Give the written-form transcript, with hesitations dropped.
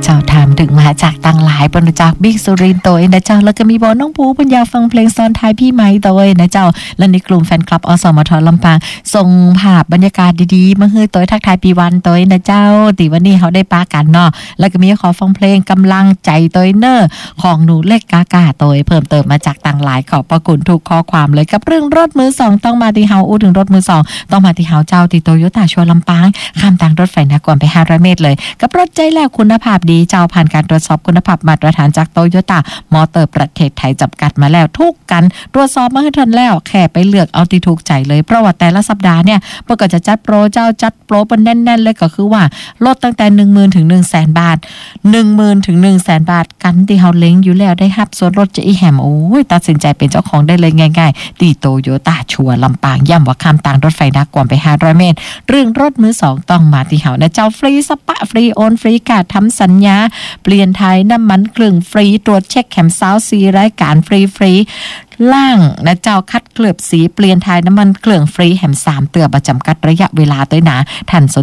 เจ้าถามถึงมาจากต่างหลายปนจากบิ๊กสุรินทร์ตัวนะเจ้าแล้วก็มีบอน้องภูปัญญาฟังเพลงซ้อนท้ายพี่ไม้ตัวนะเจ้าและในกลุ่มแฟนคลับอสมทลำปางส่งภาพบรรยากาศดีๆมาให้ตัวทักทายปีวันตัวนะเจ้าตีวันนี้เขาได้ปากันเนาะแล้วก็มีขอฟังเพลงกำลังใจตัวเนอร์ของหนูเล็กกากาตัวเพิ่มเติมมาจากต่างหลายขอบประคุณทุกข้อความเลยกับเรื่องรถมือสองต้องมาที่เฮาอู้ถึงรถมือสองต้องมาที่เฮาเจ้าติโตโยต้าชัวลำปางข้ามทางรถไฟนะกว่าไป500เมตรเลยกับรถใจแล้วคุณภาพดีเจ้าผ่านการตรวจสอบคุณภาพมาตรฐานจากโตโยต้ามอเตอร์ประเทศไทยจำกัดมาแล้วทุกกันตรวจสอบมาให้ทันแล้วแค่ไปเลือกเอาที่ถูกใจเลยเพราะว่าแต่ละสัปดาห์เนี่ยเพิ่นก็จะจัดโปรเจ้าจัดโปรเป็นแน่นๆเลยก็คือว่าลดตั้งแต่ 10,000 ถึง 100,000 บาท 10,000 ถึง 100,000 บาทกันที่เฮาเล็งอยู่แล้วได้รับส่วนลดจะอีแหมโอ้ยตัดสินใจเป็นเจ้าของได้เลยง่ายๆตีโตโยต้าชัวลำปางย้ำว่าข้ามทางรถไฟนักกว่าไป500เมตรเรื่องรถมือสองต้องมาที่เฮานะเจ้าฟรีสปะฟรีโอนฟรีค่ะทำสัญญาเปลี่ยนไทยน้ำมันเครื่องฟรีตรวจเช็คแคมซาวซีรายการฟรีล่างนะเจ้าคัดเกลือบสีเปลี่ยนไทยน้ำมันเครื่องฟรีแหม3เตือประจำกัดระยะเวลาตัวนะท่านสน